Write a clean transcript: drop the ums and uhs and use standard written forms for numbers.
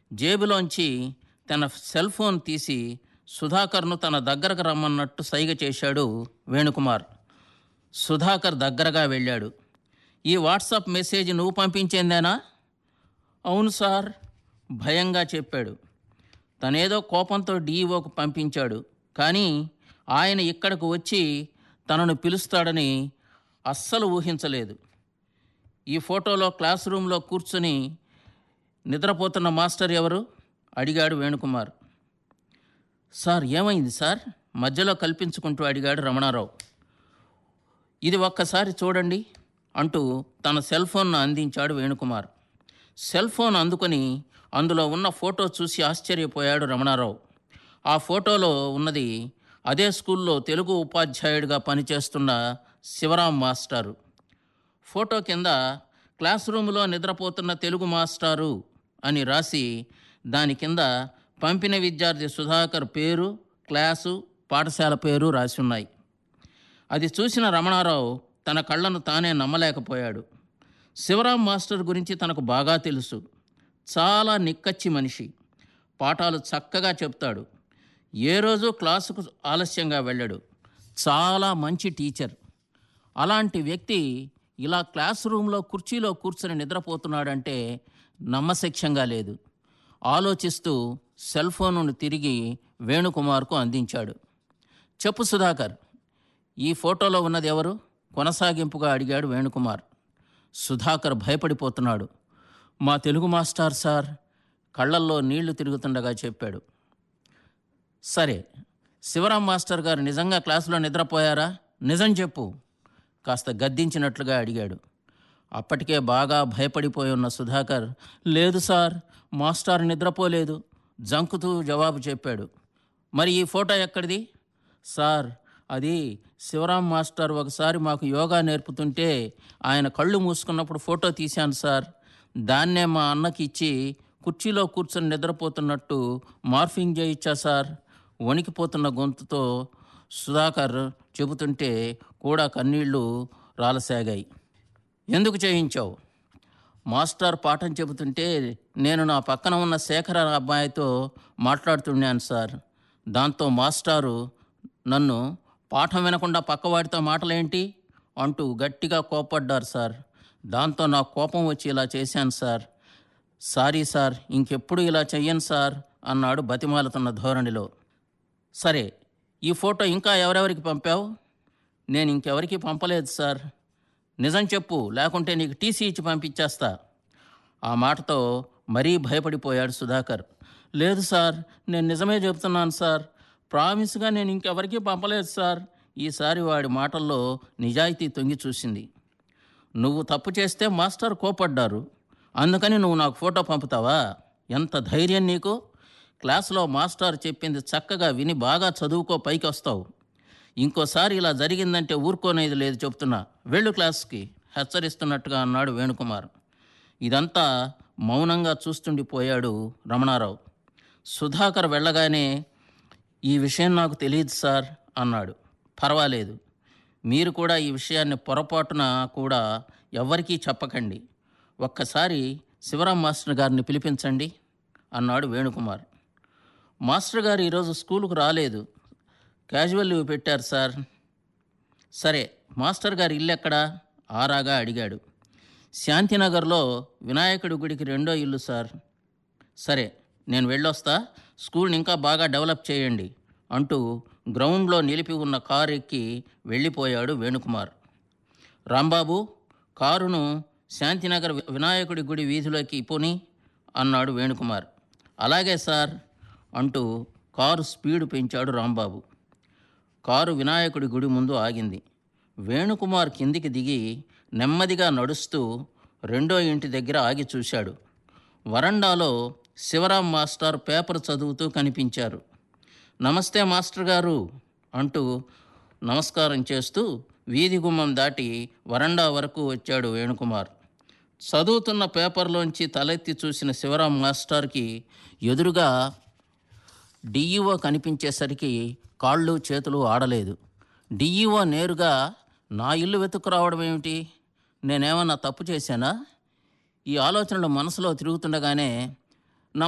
జేబులోంచి తన cell phone తీసి సుధాకర్ను తన దగ్గరకు రమ్మన్నట్టు సైగ చేశాడు వేణుకుమార్. సుధాకర్ దగ్గరగా వెళ్ళాడు. ఈ వాట్సాప్ మెసేజ్ నువ్వు పంపించేందేనా? అవును సార్, భయంగా చెప్పాడు. తనేదో కోపంతో డీఈఓకు పంపించాడు, కానీ ఆయన ఇక్కడకు వచ్చి తనను పిలుస్తాడని అస్సలు ఊహించలేదు. ఈ ఫోటోలో క్లాస్ రూమ్లో కూర్చుని నిద్రపోతున్న మాస్టర్ ఎవరు? అడిగాడు వేణుకుమార్. సార్, ఏమైంది సార్? మధ్యలో కల్పించుకుంటూ అడిగాడు రమణారావు. ఇది ఒక్కసారి చూడండి అంటూ తన సెల్ ఫోన్ను అందించాడు వేణుకుమార్. సెల్ ఫోన్ అందుకొని అందులో ఉన్న ఫోటో చూసి ఆశ్చర్యపోయాడు రమణారావు. ఆ ఫోటోలో ఉన్నది అదే స్కూల్లో తెలుగు ఉపాధ్యాయుడిగా పనిచేస్తున్న శివరాం మాస్టారు. ఫోటో కింద క్లాస్ రూములో నిద్రపోతున్న తెలుగు మాస్టారు అని రాసి దాని కింద పంపిన విద్యార్థి సుధాకర్ పేరు, క్లాసు, పాఠశాల పేరు రాసి ఉన్నాయి. అది చూసిన రమణారావు తన కళ్ళను తానే నమ్మలేకపోయాడు. శివరాం మాస్టర్ గురించి తనకు బాగా తెలుసు. చాలా నిక్కచ్చి మనిషి, పాఠాలు చక్కగా చెప్తాడు, ఏ రోజు క్లాసుకు ఆలస్యంగా వెళ్ళాడు, చాలా మంచి టీచర్. అలాంటి వ్యక్తి ఇలా క్లాస్ రూమ్లో కుర్చీలో కూర్చొని నిద్రపోతున్నాడంటే నమ్మశక్యంగా లేదు. ఆలోచిస్తూ సెల్ ఫోనును తిరిగి వేణుకుమార్కు అందించాడు. చెప్పు సుధాకర్, ఈ ఫోటోలో ఉన్నది ఎవరు? కొనసాగింపుగా అడిగాడు వేణుకుమార్. సుధాకర్ భయపడిపోతున్నాడు. మా తెలుగు మాస్టర్ సార్, కళ్ళల్లో నీళ్లు తిరుగుతుండగా చెప్పాడు. సరే, శివరాం మాస్టర్ గారు నిజంగా క్లాసులో నిద్రపోయారా? నిజం చెప్పు, కాస్త గద్దించినట్లుగా అడిగాడు. అప్పటికే బాగా భయపడిపోయి ఉన్న సుధాకర్, లేదు సార్, మాస్టర్ నిద్రపోలేదు, జంకుతూ జవాబు చెప్పాడు. మరి ఈ ఫోటో ఎక్కడిది? సార్, అది శివరాం మాస్టర్ ఒకసారి మాకు యోగా నేర్పుతుంటే ఆయన కళ్ళు మూసుకున్నప్పుడు ఫోటో తీశాను సార్. దాన్నే మా అన్నకి ఇచ్చి కుర్చీలో కూర్చొని నిద్రపోతున్నట్టు మార్ఫింగ్ చేయించా సార్. వణికిపోతున్న గొంతుతో సుధాకర్ చెబుతుంటే కూడా కన్నీళ్లు రాలసాగాయి. ఎందుకు చేయించావు? మాస్టర్ పాఠం చెబుతుంటే నేను నా పక్కన ఉన్న శేఖర అబ్బాయితో మాట్లాడుతున్నాను సార్. దాంతో మాస్టారు నన్ను పాఠం వినకుండా పక్కవాడితో మాటలేంటి అంటూ గట్టిగా కోప్పడ్డారు సార్. దాంతో నా కోపం వచ్చి ఇలా చేశాను సార్. సారీ సార్, ఇంకెప్పుడు ఇలా చెయ్యను సార్ అన్నాడు బతిమాలుతున్న ధోరణిలో. సరే, ఈ ఫోటో ఇంకా ఎవరెవరికి పంపావు? నేను ఇంకెవరికి పంపలేదు సార్. నిజం చెప్పు, లేకుంటే నీకు టీసీ ఇచ్చి పంపించేస్తా. ఆ మాటతో మరీ భయపడిపోయాడు సుధాకర్. లేదు సార్, నేను నిజమే చెబుతున్నాను సార్, ప్రామిస్గా నేను ఇంకెవరికీ పంపలేదు సార్. ఈసారి వాడి మాటల్లో నిజాయితీ తొంగి చూసింది. నువ్వు తప్పు చేస్తే మాస్టర్ కోపడ్డారు, అందుకని నువ్వు నాకు ఫోటో పంపుతావా? ఎంత ధైర్యం నీకు? క్లాసులో మాస్టర్ చెప్పింది చక్కగా విని బాగా చదువుకో, పైకి వస్తావు. ఇంకోసారి ఇలా జరిగిందంటే ఊరుకోనేది లేదు చెప్తున్నా. వెళ్ళు క్లాస్కి, హెచ్చరిస్తున్నట్టుగా అన్నాడు వేణుకుమార్. ఇదంతా మౌనంగా చూస్తుండిపోయాడు రమణారావు. సుధాకర్ వెళ్ళగానే, ఈ విషయం నాకు తెలియదు సార్ అన్నాడు. పర్వాలేదు, మీరు కూడా ఈ విషయాన్ని పొరపాటున కూడా ఎవ్వరికీ చెప్పకండి. ఒక్కసారి శివరాం మాస్టర్ గారిని పిలిపించండి అన్నాడు వేణుకుమార్. మాస్టర్ గారు ఈరోజు స్కూలుకు రాలేదు, క్యాజువల్ లీవ్ పెట్టారు సార్. సరే, మాస్టర్ గారి ఇల్లు ఎక్కడా? ఆరాగా అడిగాడు. శాంతినగర్లో వినాయకుడి గుడికి 2వ ఇల్లు సార్. సరే, నేను వెళ్ళొస్తా, స్కూల్ని ఇంకా బాగా డెవలప్ చేయండి అంటూ గ్రౌండ్లో నిలిపి ఉన్న కారు ఎక్కి వెళ్ళిపోయాడు వేణుకుమార్. రాంబాబు, కారును శాంతినగర్ వినాయకుడి గుడి వీధిలోకి పోని అన్నాడు వేణుకుమార్. అలాగే సార్ అంటూ కారు స్పీడు పెంచాడు రాంబాబు. కారు వినాయకుడి గుడి ముందు ఆగింది. వేణుకుమార్ కిందికి దిగి నెమ్మదిగా నడుస్తూ 2వ ఇంటి దగ్గర ఆగి చూశాడు. వరండాలో శివరాం మాస్టర్ పేపర్ చదువుతూ కనిపించారు. నమస్తే మాస్టర్ గారు అంటూ నమస్కారం చేస్తూ వీధి గుమ్మం దాటి వరండా వరకు వచ్చాడు వేణుకుమార్. చదువుతున్న పేపర్లోంచి తలెత్తి చూసిన శివరాం మాస్టర్కి ఎదురుగా డిఈఓ కనిపించేసరికి కాళ్ళు చేతులు ఆడలేదు. డిఈఓ నేరుగా నా ఇల్లు వెతుక్కురావడం ఏమిటి? నేనేమన్నా తప్పు చేశానా? ఈ ఆలోచనలు మనసులో తిరుగుతుండగానే